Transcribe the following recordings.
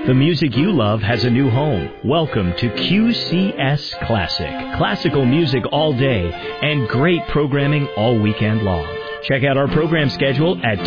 The music you love has a new home. Welcome to QCS Classic. Classical music all day and great programming all weekend long. Check out our program schedule at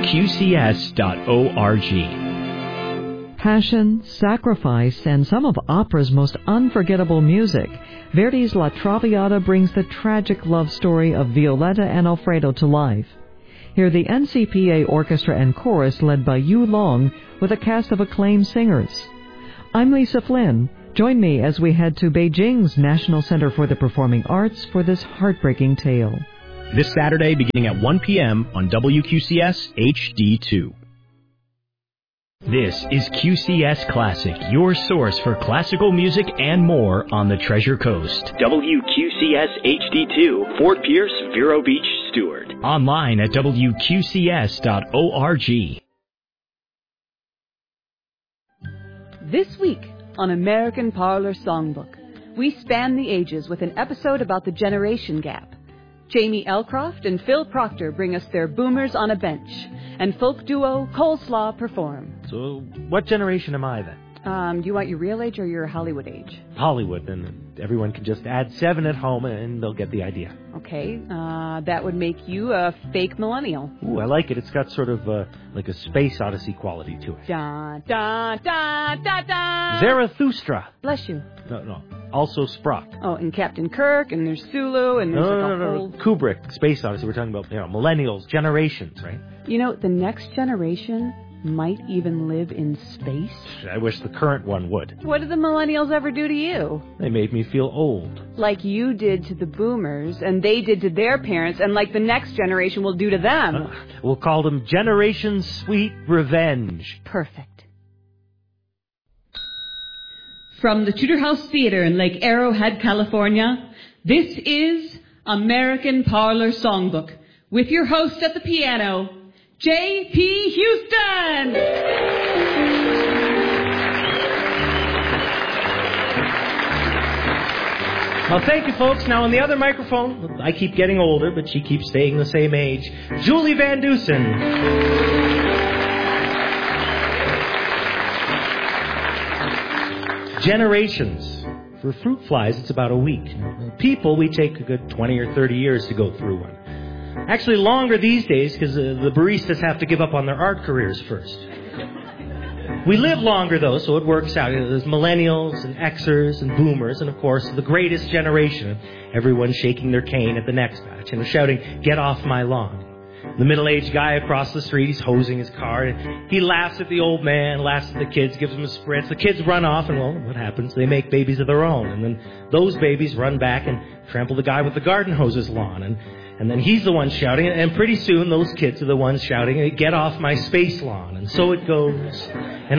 wqcs.org. Passion, sacrifice, and some of opera's most unforgettable music. Verdi's La Traviata brings the tragic love story of Violetta and Alfredo to life. Hear the NCPA Orchestra and Chorus led by Yu Long with a cast of acclaimed singers. I'm Lisa Flynn. Join me as we head to Beijing's National Center for the Performing Arts for this heartbreaking tale. This Saturday beginning at 1 p.m. on WQCS HD2. This is QCS Classic, your source for classical music and more on the Treasure Coast. WQCS HD2, Fort Pierce, Vero Beach, Stewart. Online at WQCS.org. This week on American Parlor Songbook, we span the ages with an episode about the generation gap. Jamie Elcroft and Phil Proctor bring us their Boomers on a Bench, and folk duo Coleslaw perform. So, what generation am I then? Do you want your real age or your Hollywood age? Hollywood, then everyone can just add 7 at home and they'll get the idea. Okay, that would make you a fake millennial. Ooh, I like it. It's got sort of like a Space Odyssey quality to it. Da, da, da, da, da. Zarathustra. Bless you. No. Also Sprock. Oh, and Captain Kirk, and there's Sulu, and there's No. Kubrick, Space Odyssey. We're talking about, millennials, generations, right? You know, the next generation might even live in space. I wish the current one would. What did the millennials ever do to you? They made me feel old. Like you did to the boomers, and they did to their parents, and like the next generation will do to them. We'll call them Generation Sweet Revenge. Perfect. From the Tudor House Theater in Lake Arrowhead, California, this is American Parlor Songbook, with your host at the piano, J.P. Houston! Well, thank you, folks. Now, on the other microphone, I keep getting older, but she keeps staying the same age, Julie Van Dusen. Generations. For fruit flies, it's about a week. People, we take a good 20 or 30 years to go through one. Actually, longer these days because the baristas have to give up on their art careers first. We live longer, though, so it works out. There's millennials and Xers and boomers and, of course, the greatest generation. Everyone shaking their cane at the next batch and shouting, "Get off my lawn." The middle-aged guy across the street, he's hosing his car. And he laughs at the old man, laughs at the kids, gives them a spritz. The kids run off, and, well, what happens? They make babies of their own. And then those babies run back and trample the guy with the garden hoses lawn. And then he's the one shouting, and pretty soon those kids are the ones shouting, "Get off my space lawn." And so it goes. And